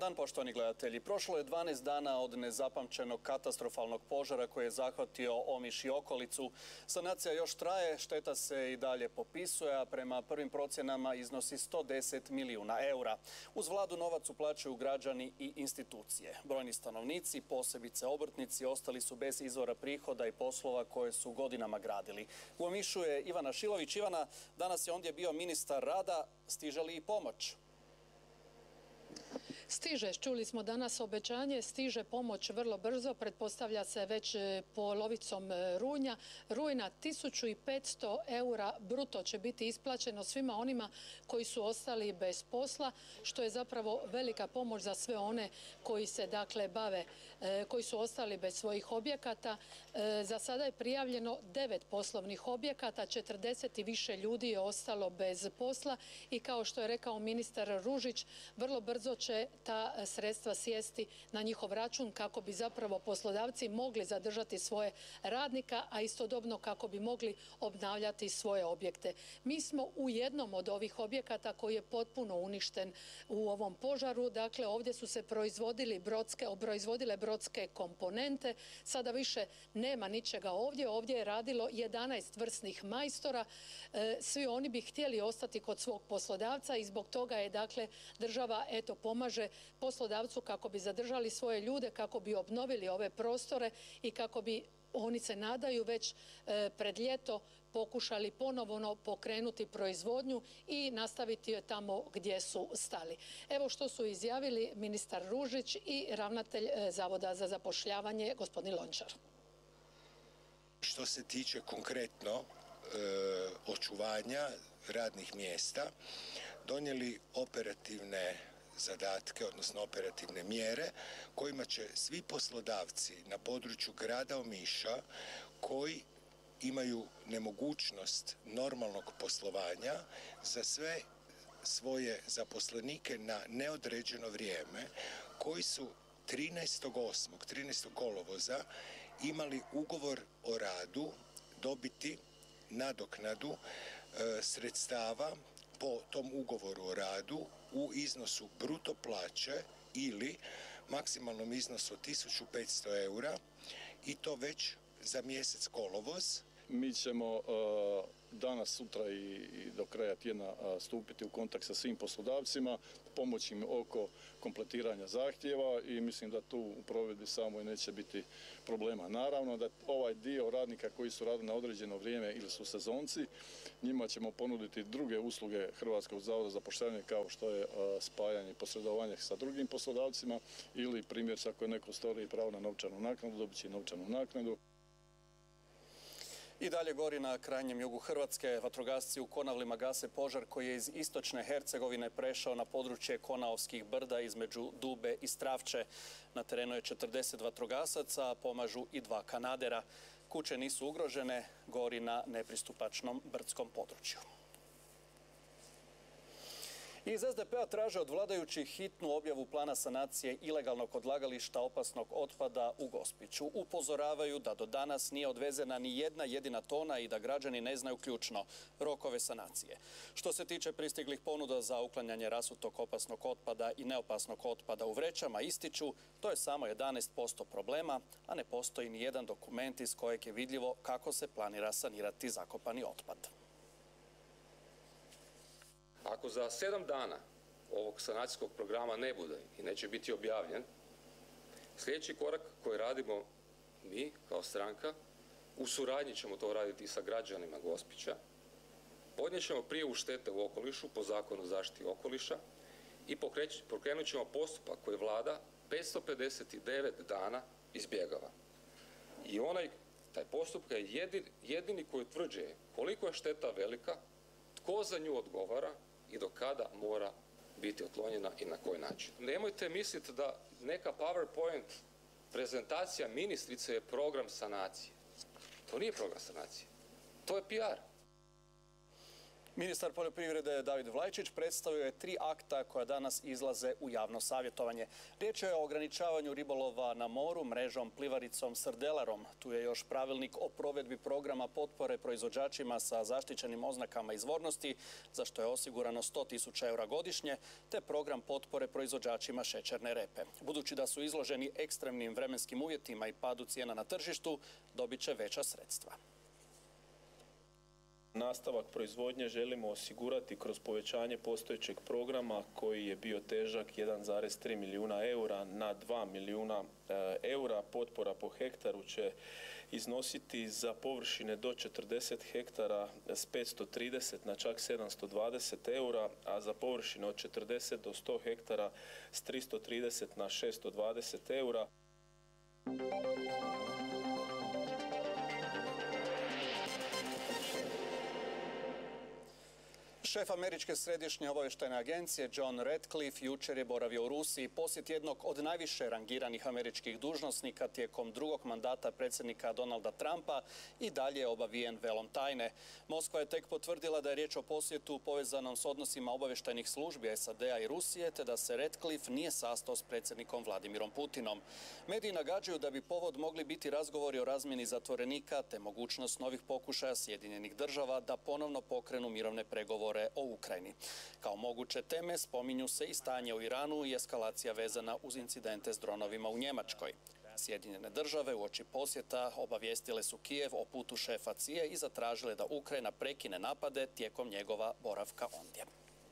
dan, poštovani gledatelji. Prošlo je 12 dana od nezapamćenog katastrofalnog požara koji je zahvatio Omiš i okolicu. Sanacija još traje, šteta se i dalje popisuje, a prema prvim procjenama iznosi 110 milijuna eura. Uz vladu novac uplaćuju građani i institucije. Brojni stanovnici, posebice obrtnici, ostali su bez izvora prihoda i poslova koje su godinama gradili. U Omišu je Ivana Šilović. Ivana, danas je ondje bio ministar rada. Stiže li i pomoć? Stiže, čuli smo danas obećanje, stiže pomoć vrlo brzo, pretpostavlja se već polovicom rujna. 1500 eura bruto će biti isplaćeno svima onima koji su ostali bez posla, što je zapravo velika pomoć za sve one koji se bave, koji su ostali bez svojih objekata. Za sada je prijavljeno 9 poslovnih objekata, 40 i više ljudi je ostalo bez posla i kao što je rekao ministar Ružić, vrlo brzo će ta sredstva sjesti na njihov račun kako bi zapravo poslodavci mogli zadržati svoje radnika, a istodobno kako bi mogli obnavljati svoje objekte. Mi smo u jednom od ovih objekata koji je potpuno uništen u ovom požaru. Dakle, ovdje su se proizvodile brodske komponente. Sada više nema ničega ovdje. Ovdje je radilo 11 vrsnih majstora. Svi oni bi htjeli ostati kod svog poslodavca i zbog toga je država pomaže poslodavcu kako bi zadržali svoje ljude, kako bi obnovili ove prostore i kako bi, oni se nadaju, već pred ljeto pokušali ponovno pokrenuti proizvodnju i nastaviti je tamo gdje su stali. Evo što su izjavili ministar Ružić i ravnatelj Zavoda za zapošljavanje gospodin Lončar. Što se tiče konkretno očuvanja radnih mjesta, donijeli operativne zadatke, odnosno operativne mjere kojima će svi poslodavci na području grada Omiša koji imaju nemogućnost normalnog poslovanja za sve svoje zaposlenike na neodređeno vrijeme, koji su 13. kolovoza imali ugovor o radu, dobiti nadoknadu sredstava po tom ugovoru o radu u iznosu bruto plaće ili maksimalnom iznosu 1500 eura i to već za mjesec kolovoz. Mi ćemo danas, sutra i do kraja tjedna stupiti u kontakt sa svim poslodavcima, pomoći im oko kompletiranja zahtjeva i mislim da tu u provedbi samoj neće biti problema. Naravno da ovaj dio radnika koji su radili na određeno vrijeme ili su sezonci, njima ćemo ponuditi druge usluge Hrvatskog zavoda za zapošljavanje kao što je spajanje i posredovanje sa drugim poslodavcima ili primjer ako je neko ostvari pravo na novčanu naknadu, dobit će novčanu naknadu. I dalje gori na krajnjem jugu Hrvatske. Vatrogasci u Konavlima gase požar koji je iz istočne Hercegovine prešao na područje Konaovskih brda između Dube i Stravče. Na terenu je 40 vatrogasaca, a pomažu i 2 kanadera. Kuće nisu ugrožene, gori na nepristupačnom brdskom području. Iz SDP-a traže od vladajućih hitnu objavu plana sanacije ilegalnog odlagališta opasnog otpada u Gospiću. Upozoravaju da do danas nije odvezena ni jedna jedina tona i da građani ne znaju ključno rokove sanacije. Što se tiče pristiglih ponuda za uklanjanje rasutog opasnog otpada i neopasnog otpada u vrećama, ističu, to je samo 11% problema, a ne postoji ni jedan dokument iz kojeg je vidljivo kako se planira sanirati zakopani otpad. Ako za 7 dana ovog sanacijskog programa ne bude i neće biti objavljen, sljedeći korak koji radimo mi kao stranka, u suradnji ćemo to raditi sa građanima Gospića, podnijet ćemo prijavu štete u okolišu po Zakonu o zaštiti okoliša i pokrenut ćemo postupak koji vlada 559 dana izbjegava. I taj postupak je jedini koji utvrđuje koliko je šteta velika, tko za nju odgovara i do kada mora biti otklonjena i na koji način. Nemojte misliti da neka PowerPoint prezentacija ministrice je program sanacije. To nije program sanacije. To je PR. Ministar poljoprivrede David Vlajčić predstavio je 3 akta koja danas izlaze u javno savjetovanje. Riječ je o ograničavanju ribolova na moru mrežom plivaricom srdelarom. Tu je još pravilnik o provedbi programa potpore proizvođačima sa zaštićenim oznakama izvornosti, za što je osigurano 100.000 eura godišnje, te program potpore proizvođačima šećerne repe. Budući da su izloženi ekstremnim vremenskim uvjetima i padu cijena na tržištu, dobit će veća sredstva. Nastavak proizvodnje želimo osigurati kroz povećanje postojećeg programa koji je bio težak 1,3 milijuna eura na 2 milijuna eura. Potpora po hektaru će iznositi za površine do 40 hektara s 530 na čak 720 eura, a za površine od 40 do 100 hektara s 330 na 620 eura. Šef američke središnje obavještajne agencije John Ratcliffe jučer je boravio u Rusiji, posjet jednog od najviše rangiranih američkih dužnosnika tijekom drugog mandata predsjednika Donalda Trumpa i dalje je obavijen velom tajne. Moskva je tek potvrdila da je riječ o posjetu povezanom s odnosima obavještajnih službi SAD-a i Rusije, te da se Ratcliffe nije sastao s predsjednikom Vladimirom Putinom. Mediji nagađaju da bi povod mogli biti razgovori o razmjeni zatvorenika te mogućnost novih pokušaja Sjedinjenih država da ponovno pokrenu mirovne pregovore o Ukrajini. Kao moguće teme spominju se i stanje u Iranu i eskalacija vezana uz incidente s dronovima u Njemačkoj. Sjedinjene države uoči posjeta obavijestile su Kijev o putu šefa CIA i zatražile da Ukrajina prekine napade tijekom njegova boravka ondje.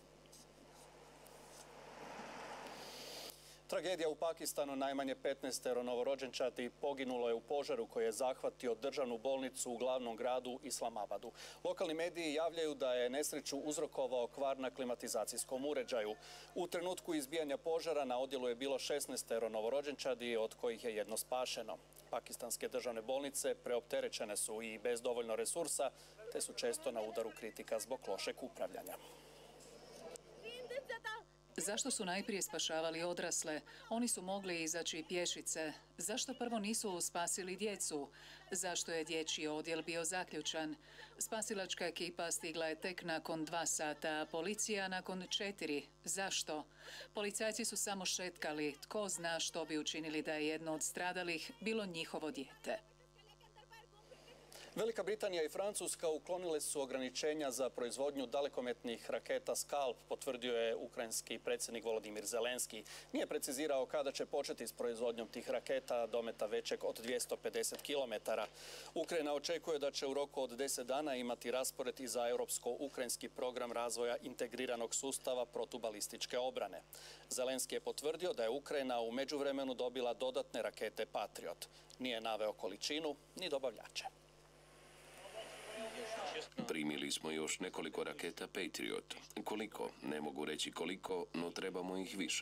Tragedija u Pakistanu, najmanje 15 novorođenčadi poginulo je u požaru koji je zahvatio državnu bolnicu u glavnom gradu Islamabadu. Lokalni mediji javljaju da je nesreću uzrokovao kvar na klimatizacijskom uređaju. U trenutku izbijanja požara na odjelu je bilo 16 novorođenčadi, od kojih je jedno spašeno. Pakistanske državne bolnice preopterećene su i bez dovoljno resursa, te su često na udaru kritika zbog lošeg upravljanja. Zašto su najprije spašavali odrasle? Oni su mogli izaći pješice. Zašto prvo nisu spasili djecu? Zašto je dječji odjel bio zaključan? Spasilačka ekipa stigla je tek nakon 2 sata, a policija nakon 4. Zašto? Policajci su samo šetkali. Tko zna što bi učinili da je jedno od stradalih bilo njihovo dijete? Velika Britanija i Francuska uklonile su ograničenja za proizvodnju dalekometnih raketa Scalp, potvrdio je ukrajinski predsjednik Volodimir Zelenski. Nije precizirao kada će početi s proizvodnjom tih raketa dometa većeg od 250 km. Ukrajina očekuje da će u roku od 10 dana imati raspored i za europsko-ukrajinski program razvoja integriranog sustava protubalističke obrane. Zelenski je potvrdio da je Ukrajina u međuvremenu dobila dodatne rakete Patriot. Nije naveo količinu ni dobavljače. Primili smo još nekoliko raketa Patriot. Koliko? Ne mogu reći koliko, no trebamo ih više.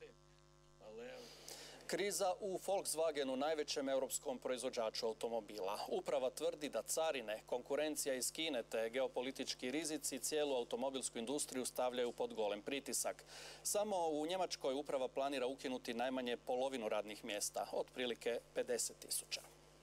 Kriza u Volkswagenu, najvećem europskom proizvođaču automobila. Uprava tvrdi da carine, konkurencija iz Kine te geopolitički rizici cijelu automobilsku industriju stavljaju pod golem pritisak. Samo u Njemačkoj uprava planira ukinuti najmanje polovinu radnih mjesta, otprilike 50.000.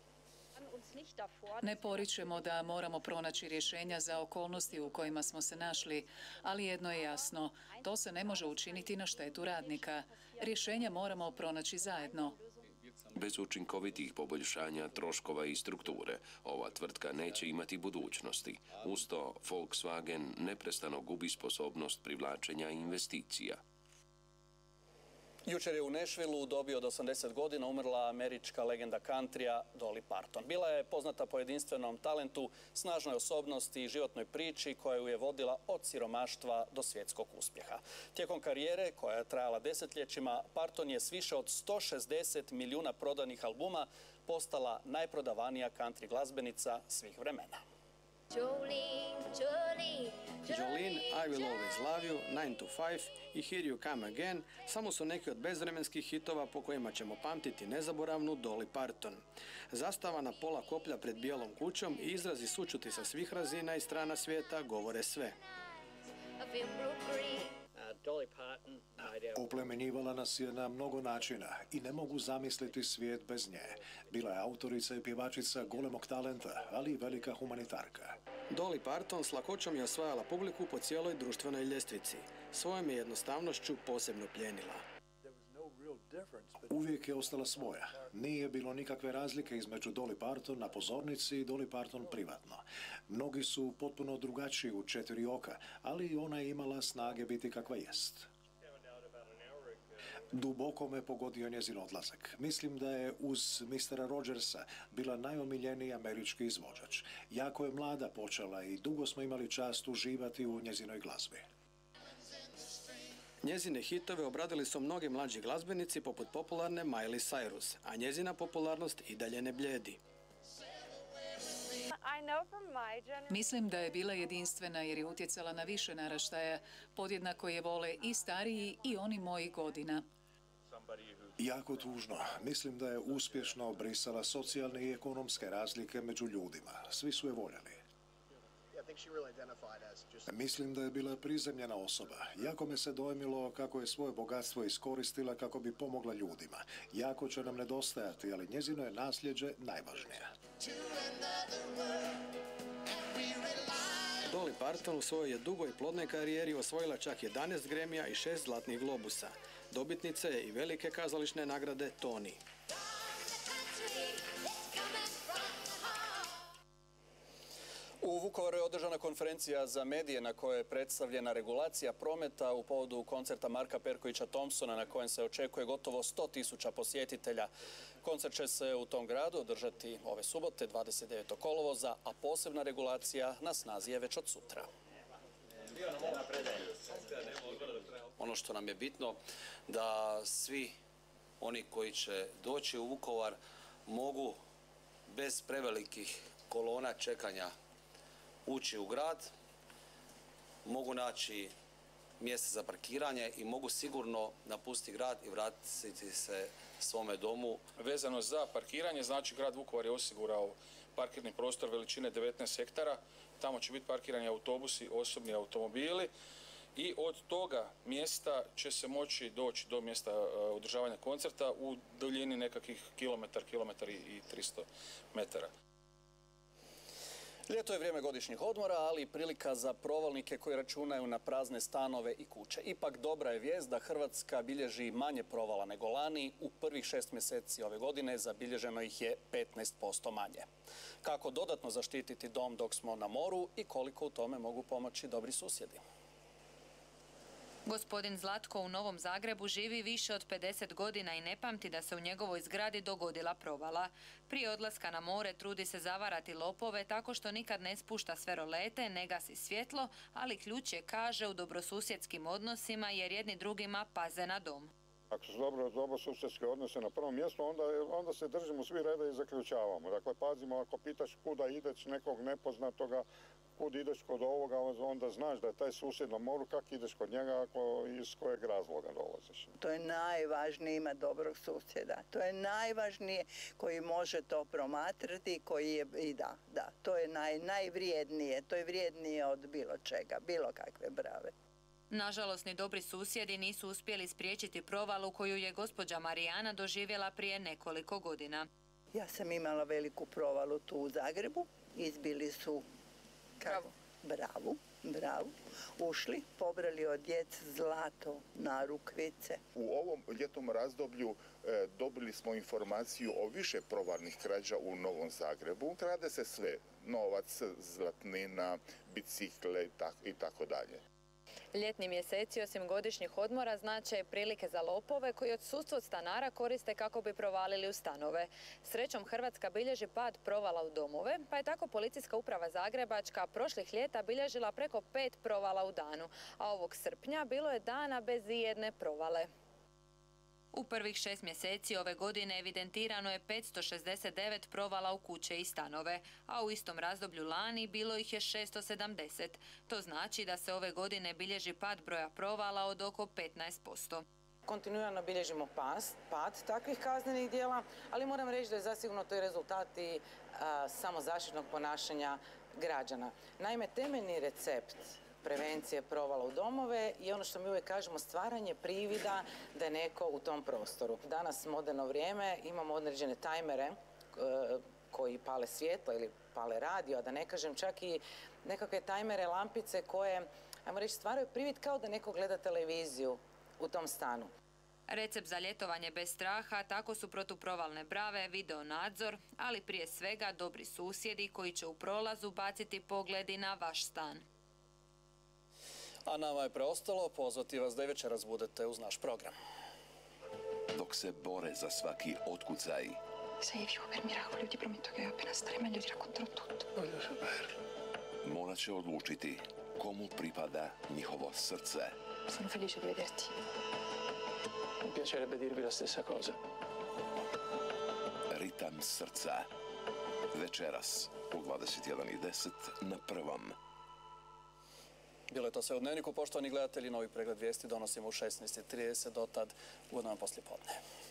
Ne poričemo da moramo pronaći rješenja za okolnosti u kojima smo se našli, ali jedno je jasno, to se ne može učiniti na štetu radnika. Rješenja moramo pronaći zajedno. Bez učinkovitih poboljšanja troškova i strukture, ova tvrtka neće imati budućnosti. Uz to, Volkswagen neprestano gubi sposobnost privlačenja investicija. Jučer je u Nashvilleu u dobi od 80 godina umrla američka legenda countrya Dolly Parton. Bila je poznata po jedinstvenom talentu, snažnoj osobnosti i životnoj priči koja ju je vodila od siromaštva do svjetskog uspjeha. Tijekom karijere, koja je trajala desetljećima, Parton je s više od 160 milijuna prodanih albuma postala najprodavanija country glazbenica svih vremena. Jolene, I Will Always Love You, 9 to 5 i Here You Come Again samo su neki od bezvremenskih hitova po kojima ćemo pamtiti nezaboravnu Dolly Parton. Zastava na pola koplja pred Bijelom kućom i izrazi sućuti sa svih razina i strana svijeta govore sve. Dolly Parton made our Oplemenjivala nas je na mnogo načina i ne mogu zamisliti svijet bez nje. Bila je autorica i pjevačica golemog talenta, ali i velika humanitarka. Dolly Parton s lakoćom je osvajala publiku po cijeloj društvenoj ljestvici. Svojom je jednostavnošću posebno pljenila. Uvijek je ostala svoja. Nije bilo nikakve razlike između Dolly Parton na pozornici i Dolly Parton privatno. Mnogi su potpuno drugačiji u 4 oka, ali i ona je imala snage biti kakva jest. Duboko me pogodio njezin odlazak. Mislim da je uz Mr. Rogersa bila najomiljeniji američki izvođač. Jako je mlada počela i dugo smo imali čast uživati u njezinoj glazbi. Njezine hitove obradili su mnogi mlađi glazbenici poput popularne Miley Cyrus, a njezina popularnost i dalje ne blijedi. Mislim da je bila jedinstvena jer je utjecala na više naraštaja. Podjednako je vole i stariji i oni mojih godina. Jako tužno. Mislim da je uspješno obrisala socijalne i ekonomske razlike među ljudima. Svi su je voljeli. Mislim da je bila prizemljena osoba. Jako me se dojmilo kako je svoje bogatstvo iskoristila kako bi pomogla ljudima. Jako će nam nedostajati, ali njezino je nasljeđe najvažnije. Dolly Parton u svojoj je dugoj plodnoj karijeri osvojila čak 11 Gramija i 6 zlatnih globusa. Dobitnica je i velike kazališne nagrade Tony. U Vukovaru je održana konferencija za medije na kojoj je predstavljena regulacija prometa u povodu koncerta Marka Perkovića Thompsona na kojem se očekuje gotovo 100.000 posjetitelja. Koncert će se u tom gradu održati ove subote 29. kolovoza, a posebna regulacija na snazi je već od sutra. Ono što nam je bitno da svi oni koji će doći u Vukovar mogu bez prevelikih kolona čekanja ući u grad, mogu naći mjesto za parkiranje i mogu sigurno napustiti grad i vratiti se svome domu. Vezano za parkiranje, znači grad Vukovar je osigurao parkirni prostor veličine 19 hektara. Tamo će biti parkirani autobusi, osobni automobili i od toga mjesta će se moći doći do mjesta održavanja koncerta u duljini nekakvih kilometar i 300 metara. Ljeto je vrijeme godišnjih odmora, ali i prilika za provalnike koji računaju na prazne stanove i kuće. Ipak dobra je vijest da Hrvatska bilježi manje provala nego lani. U prvih 6 mjeseci ove godine zabilježeno ih je 15% manje. Kako dodatno zaštititi dom dok smo na moru i koliko u tome mogu pomoći dobri susjedi? Gospodin Zlatko u Novom Zagrebu živi više od 50 godina i ne pamti da se u njegovoj zgradi dogodila provala. Prije odlaska na more trudi se zavarati lopove tako što nikad ne spušta sve rolete, ne gasi svjetlo, ali ključ je, kaže, u dobrosusjedskim odnosima jer jedni drugima paze na dom. Ako su dobrosusjedske odnose na prvom mjestu, onda se držimo svi reda i zaključavamo. Dakle, pazimo, ako pitaš kuda ideš nekog nepoznatoga, kud ideš kod ovoga, onda znaš da je taj susjed na moru, kako ideš kod njega, iz kojeg razloga dolaziš. To je najvažnije imati dobrog susjeda. To je najvažnije koji može to promatrati, koji je, i da, to je najvrijednije. To je vrijednije od bilo čega, bilo kakve brave. Nažalost, ni dobri susjedi nisu uspjeli spriječiti provalu koju je gospođa Marijana doživjela prije nekoliko godina. Ja sam imala veliku provalu tu u Zagrebu. Izbili su bravu, ušli, pobrali od djece zlato, narukvice. U ovom ljetnom razdoblju dobili smo informaciju o više provalnih krađa u Novom Zagrebu. Krade se sve, novac, zlatnina, bicikle i tako dalje. Ljetni mjeseci, osim godišnjih odmora, znače prilike za lopove koji odsustvo stanara koriste kako bi provalili u stanove. Srećom, Hrvatska bilježi pad provala u domove, pa je tako Policijska uprava Zagrebačka prošlih ljeta bilježila preko 5 provala u danu, a ovog srpnja bilo je dana bez ijedne provale. U prvih 6 mjeseci ove godine evidentirano je 569 provala u kuće i stanove, a u istom razdoblju lani bilo ih je 670. To znači da se ove godine bilježi pad broja provala od oko 15%. Kontinuirano bilježimo pad takvih kaznenih djela, ali moram reći da je zasigurno to i rezultat samozaštitnog ponašanja građana. Naime, temeljni recept prevencije provala u domove i ono što mi uvijek kažemo, stvaranje privida da je neko u tom prostoru. Danas moderno vrijeme, imamo određene tajmere koji pale svjetlo ili pale radio, a da ne kažem čak i nekakve tajmere, lampice koje, ajmo reći, stvaraju privid kao da neko gleda televiziju u tom stanu. Recept za ljetovanje bez straha tako su protuprovalne brave, video nadzor, ali prije svega dobri susjedi koji će u prolazu baciti pogledi na vaš stan. A nama je preostalo pozvati vas da večeras budete uz naš program. Dok se bore za svaki otkucaj. Morat će odlučiti komu pripada njihovo srce. Sono felice di vederti. Mi piacerebbe dirvi la stessa cosa. Ritam srca. Večeras u 21:10 na Prvom. Bilo je to sve u Dnevniku. Poštovani gledatelji, novi pregled vijesti donosimo u 16:30. Do tad, ugodno vam poslijepodne.